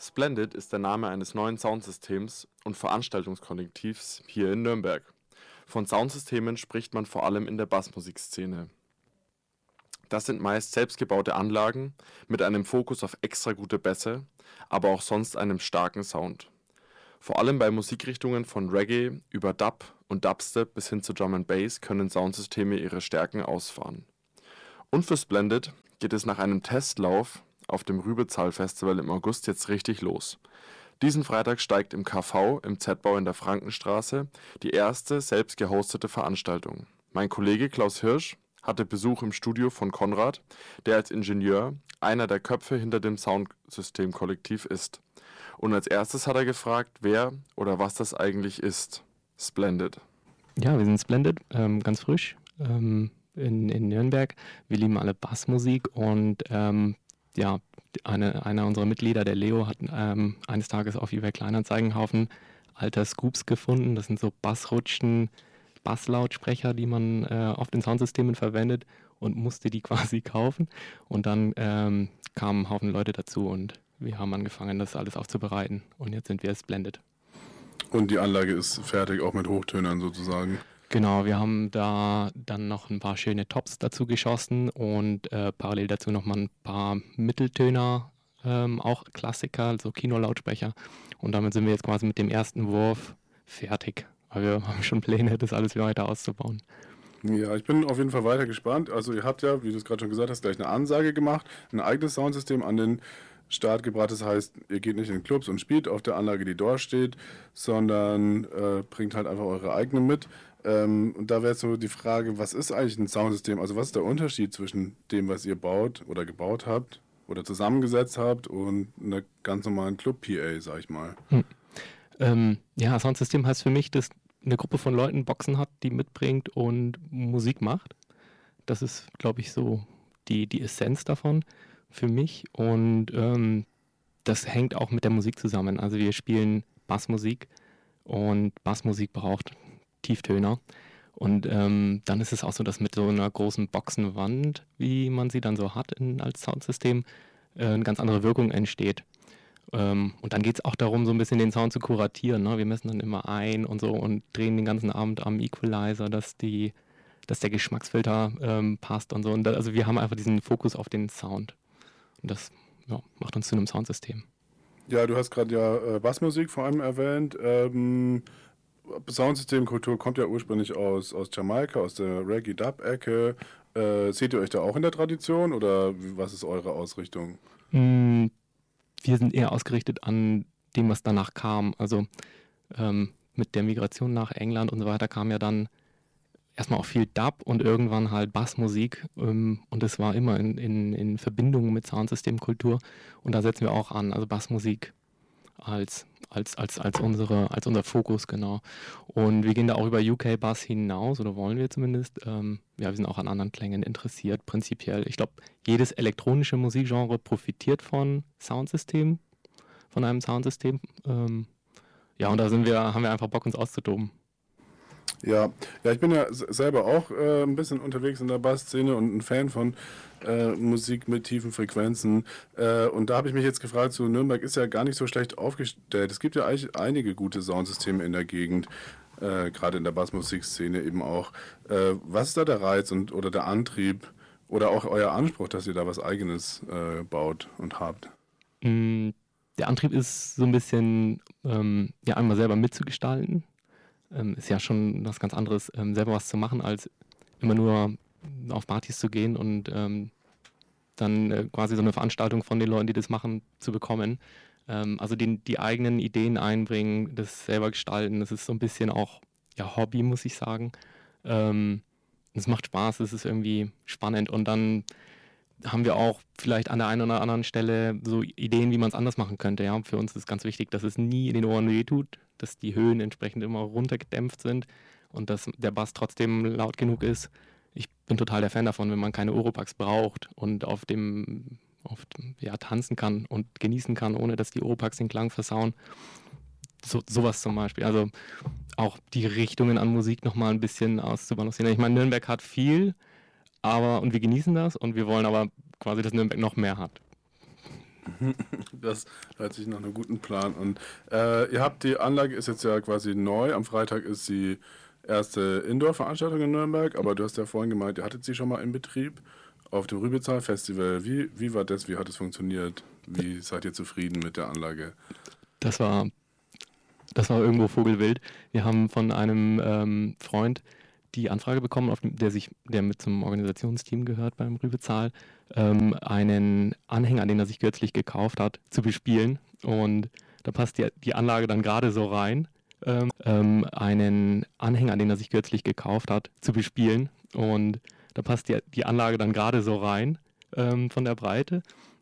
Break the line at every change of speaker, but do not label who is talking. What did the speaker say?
Splendid ist der Name eines neuen Soundsystems und Veranstaltungskollektivs hier in Nürnberg. Von Soundsystemen spricht man vor allem in der Bassmusikszene. Das sind meist selbstgebaute Anlagen mit einem Fokus auf extra gute Bässe, aber auch sonst einem starken Sound. Vor allem bei Musikrichtungen von Reggae über Dub und Dubstep bis hin zu Drum and Bass können Soundsysteme ihre Stärken ausfahren. Und für Splendid geht es nach einem Testlauf auf dem Rübezahl Festival im August jetzt richtig los. Diesen Freitag steigt im KV im Z-Bau in der Frankenstraße die erste selbst gehostete Veranstaltung. Mein Kollege Klaus Hirsch hatte Besuch im Studio von Konrad, der als Ingenieur einer der Köpfe hinter dem Soundsystem-Kollektiv ist. Und als erstes hat er gefragt, wer oder was das eigentlich ist. Splendid.
Ja, wir sind Splendid, ganz frisch in Nürnberg. Wir lieben alle Bassmusik und einer unserer Mitglieder, der Leo, hat eines Tages auf eBay Kleinanzeigenhaufen alter Scoops gefunden. Das sind so Bassrutschen, Basslautsprecher, die man auf den Soundsystemen verwendet, und musste die quasi kaufen. Und dann kamen ein Haufen Leute dazu und wir haben angefangen, das alles aufzubereiten. Und jetzt sind wir Splendid.
Und die Anlage ist fertig, auch mit Hochtönern sozusagen?
Genau, wir haben da dann noch ein paar schöne Tops dazu geschossen und parallel dazu nochmal ein paar Mitteltöner, auch Klassiker, also Kinolautsprecher. Und damit sind wir jetzt quasi mit dem ersten Wurf fertig. Aber wir haben schon Pläne, das alles weiter auszubauen.
Ja, ich bin auf jeden Fall weiter gespannt. Also ihr habt ja, wie du es gerade schon gesagt hast, gleich eine Ansage gemacht, ein eigenes Soundsystem an den Start gebracht. Das heißt, ihr geht nicht in Clubs und spielt auf der Anlage, die dort steht, sondern bringt halt einfach eure eigene mit. Und da wäre jetzt so die Frage, was ist eigentlich ein Soundsystem? Also was ist der Unterschied zwischen dem, was ihr baut oder gebaut habt oder zusammengesetzt habt und einer ganz normalen Club-PA, sag ich mal?
Soundsystem heißt für mich, dass eine Gruppe von Leuten Boxen hat, die mitbringt und Musik macht. Das ist, glaube ich, so die Essenz davon für mich. Und das hängt auch mit der Musik zusammen. Also wir spielen Bassmusik und Bassmusik braucht Tieftöner. Und dann ist es auch so, dass mit so einer großen Boxenwand, wie man sie dann so hat als Soundsystem, eine ganz andere Wirkung entsteht. Und dann geht es auch darum, so ein bisschen den Sound zu kuratieren. Ne? Wir messen dann immer ein und so und drehen den ganzen Abend am Equalizer, dass der Geschmacksfilter passt und so. Und also wir haben einfach diesen Fokus auf den Sound. Und das macht uns zu einem Soundsystem.
Ja, du hast gerade ja Bassmusik vor allem erwähnt. Soundsystemkultur kommt ja ursprünglich aus Jamaika, aus der Reggae-Dub-Ecke. Seht ihr euch da auch in der Tradition oder was ist eure Ausrichtung?
Wir sind eher ausgerichtet an dem, was danach kam. Also mit der Migration nach England und so weiter kam ja dann erstmal auch viel Dub und irgendwann halt Bassmusik. Und das war immer in Verbindung mit Soundsystemkultur. Und da setzen wir auch an, also Bassmusik als unser Fokus, genau. Und wir gehen da auch über UK Bass hinaus, oder wollen wir zumindest. Wir sind auch an anderen Klängen interessiert, prinzipiell. Ich glaube, jedes elektronische Musikgenre profitiert von Soundsystemen, von einem Soundsystem. Und da haben wir einfach Bock, uns auszutoben.
Ja, ich bin ja selber auch ein bisschen unterwegs in der Bassszene und ein Fan von Musik mit tiefen Frequenzen. Und da habe ich mich jetzt gefragt, so Nürnberg ist ja gar nicht so schlecht aufgestellt. Es gibt ja eigentlich einige gute Soundsysteme in der Gegend, gerade in der Bassmusikszene eben auch. Was ist da der Reiz oder der Antrieb oder auch euer Anspruch, dass ihr da was Eigenes baut und habt?
Der Antrieb ist so ein bisschen, einmal selber mitzugestalten. Ist ja schon was ganz anderes, selber was zu machen, als immer nur auf Partys zu gehen und dann quasi so eine Veranstaltung von den Leuten, die das machen, zu bekommen. Also die eigenen Ideen einbringen, das selber gestalten, das ist so ein bisschen auch Hobby, muss ich sagen. Es macht Spaß, es ist irgendwie spannend und dann haben wir auch vielleicht an der einen oder anderen Stelle so Ideen, wie man es anders machen könnte. Ja? Für uns ist ganz wichtig, dass es nie in den Ohren wehtut, dass die Höhen entsprechend immer runtergedämpft sind und dass der Bass trotzdem laut genug ist. Ich bin total der Fan davon, wenn man keine Oropax braucht und auf dem tanzen kann und genießen kann, ohne dass die Oropax den Klang versauen. Sowas zum Beispiel. Also auch die Richtungen an Musik nochmal ein bisschen auszubalancieren. Ich meine, Nürnberg hat viel, und wir genießen das und wir wollen aber quasi, dass Nürnberg noch mehr hat.
Das hört sich nach einem guten Plan an. Ihr habt die Anlage ist jetzt ja quasi neu. Am Freitag ist die erste Indoor-Veranstaltung in Nürnberg, aber du hast ja vorhin gemeint, ihr hattet sie schon mal in Betrieb auf dem Rübezahl Festival. Wie war das? Wie hat es funktioniert? Wie seid ihr zufrieden mit der Anlage?
Das war irgendwo vogelwild. Wir haben von einem Freund die Anfrage bekommen, der mit zum Organisationsteam gehört beim Rübezahl, einen Anhänger, den er sich kürzlich gekauft hat, zu bespielen. Und da passt die Anlage dann gerade so rein. Einen Anhänger, den er sich kürzlich gekauft hat, zu bespielen. Und da passt die Anlage dann gerade so rein von der Breite.